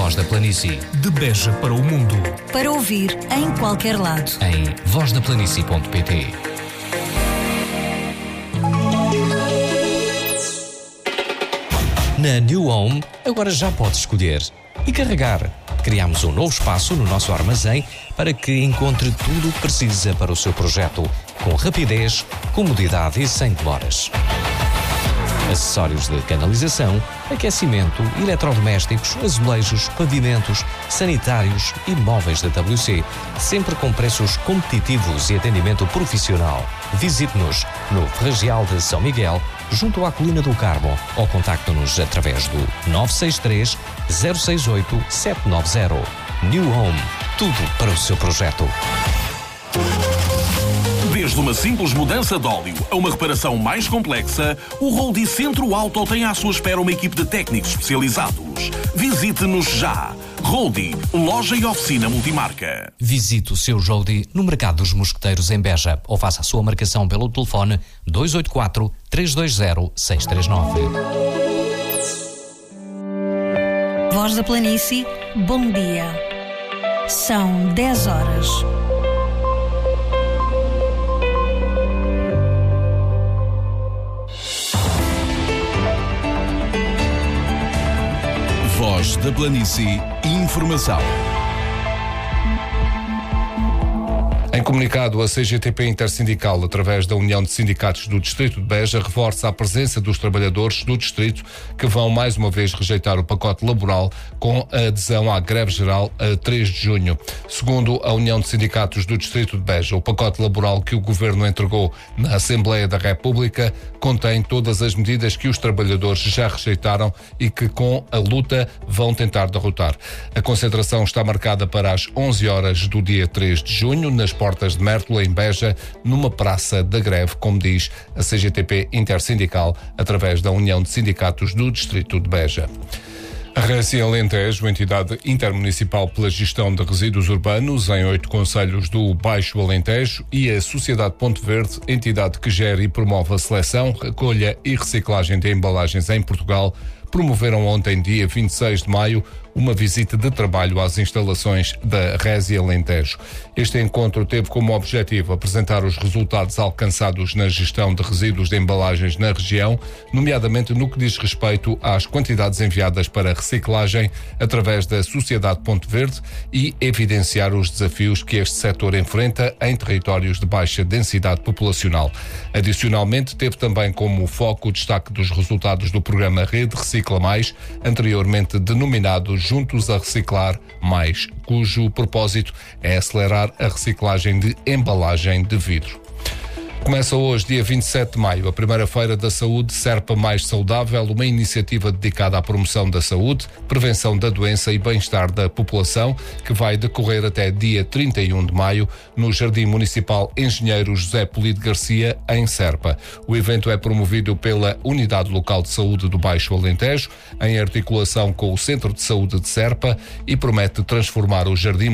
Voz da Planície. De Beja para o mundo. Para ouvir em qualquer lado. Em vozdaplanície.pt. Na New Home, agora já pode escolher e carregar. Criamos um novo espaço no nosso armazém para que encontre tudo o que precisa para o seu projeto, com rapidez, comodidade e sem demoras. Acessórios de canalização, aquecimento, eletrodomésticos, azulejos, pavimentos, sanitários e móveis da WC, sempre com preços competitivos e atendimento profissional. Visite-nos no Ferragial de São Miguel, junto à Colina do Carmo, ou contacte-nos através do 963 068 790. New Home, tudo para o seu projeto. Desde uma simples mudança de óleo a uma reparação mais complexa, o Roldi Centro Auto tem à sua espera uma equipe de técnicos especializados. Visite-nos já. Roldi, loja e oficina multimarca. Visite o seu Roldi no Mercado dos Mosqueteiros em Beja ou faça a sua marcação pelo telefone 284 320 639. Voz da Planície, bom dia. São 10 horas. Voz da Planície, informação. Em comunicado, a CGTP Intersindical, através da União de Sindicatos do Distrito de Beja, reforça a presença dos trabalhadores do Distrito que vão mais uma vez rejeitar o pacote laboral com a adesão à greve geral a 3 de junho. Segundo a União de Sindicatos do Distrito de Beja, o pacote laboral que o Governo entregou na Assembleia da República contém todas as medidas que os trabalhadores já rejeitaram e que, com a luta, vão tentar derrotar. A concentração está marcada para as 11 horas do dia 3 de junho, nas portas de Mértola, em Beja, numa praça da greve, como diz a CGTP Intersindical, através da União de Sindicatos do Distrito de Beja. A Resi Alentejo, entidade intermunicipal pela gestão de resíduos urbanos em 8 concelhos do Baixo Alentejo, e a Sociedade Ponte Verde, entidade que gera e promove a seleção, recolha e reciclagem de embalagens em Portugal, promoveram ontem, dia 26 de maio, uma visita de trabalho às instalações da Resi Alentejo. Este encontro teve como objetivo apresentar os resultados alcançados na gestão de resíduos de embalagens na região, nomeadamente no que diz respeito às quantidades enviadas para reciclagem através da Sociedade Ponte Verde, e evidenciar os desafios que este setor enfrenta em territórios de baixa densidade populacional. Adicionalmente, teve também como foco o destaque dos resultados do programa Rede Recicla Mais, anteriormente denominado Juntos a Reciclar Mais, cujo propósito é acelerar a reciclagem de embalagem de vidro. Começa hoje, dia 27 de maio, a primeira Feira da Saúde Serpa Mais Saudável, uma iniciativa dedicada à promoção da saúde, prevenção da doença e bem-estar da população, que vai decorrer até dia 31 de maio no Jardim Municipal Engenheiro José Polido Garcia, em Serpa. O evento é promovido pela Unidade Local de Saúde do Baixo Alentejo, em articulação com o Centro de Saúde de Serpa, e promete transformar o Jardim